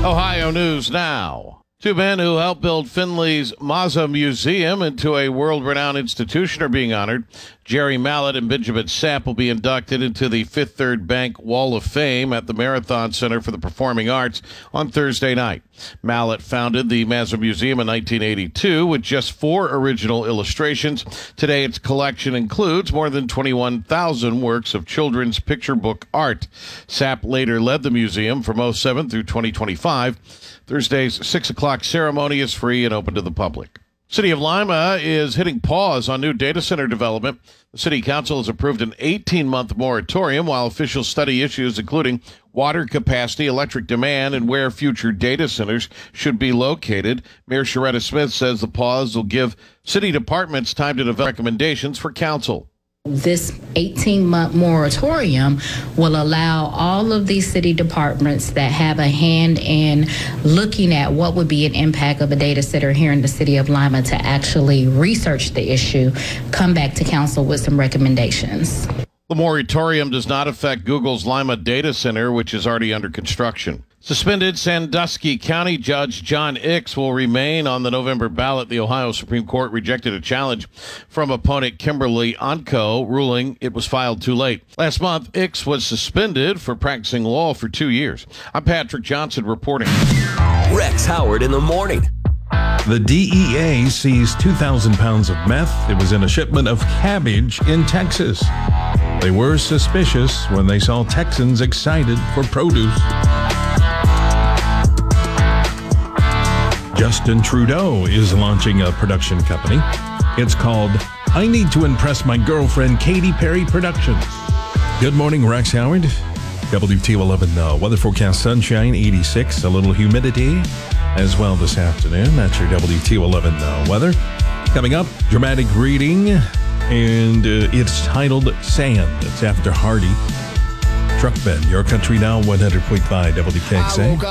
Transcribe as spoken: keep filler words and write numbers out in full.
Ohio News Now. Two men who helped build Findlay's Mazza Museum into a world-renowned institution are being honored. Jerry Mallett and Benjamin Sapp will be inducted into the Fifth Third Bank Wall of Fame at the Marathon Center for the Performing Arts on Thursday night. Mallett founded the Mazza Museum in nineteen eighty-two with just four original illustrations. Today, its collection includes more than twenty-one thousand works of children's picture book art. Sapp later led the museum from oh seven through twenty twenty-five. Thursday's six o'clock ceremony is free and open to the public. City of Lima is hitting pause on new data center development. The City Council has approved an eighteen-month moratorium while officials study issues including water capacity, electric demand, and where future data centers should be located. Mayor Sharetta Smith says the pause will give city departments time to develop recommendations for council. This eighteen-month moratorium will allow all of these city departments that have a hand in looking at what would be an impact of a data center here in the city of Lima to actually research the issue, come back to council with some recommendations. The moratorium does not affect Google's Lima data center, which is already under construction. Suspended Sandusky County Judge John Ickes will remain on the November ballot. The Ohio Supreme Court rejected a challenge from opponent Kimberly Onco, ruling it was filed too late. Last month, Ickes was suspended for practicing law for two years. I'm Patrick Johnson reporting. Rex Howard in the morning. The D E A seized two thousand pounds of meth. It was in a shipment of cabbage in Texas. They were suspicious when they saw Texans excited for produce. Justin Trudeau is launching a production company. It's called I Need to Impress My Girlfriend Katy Perry Productions. Good morning, Rex Howard. W T eleven uh, weather forecast: sunshine, eighty-six, a little humidity as well this afternoon. That's your W T eleven uh, weather. Coming up, dramatic reading, and uh, it's titled Sand. It's after Hardy. Truck Bed, Your Country Now, one hundred point five W K X A.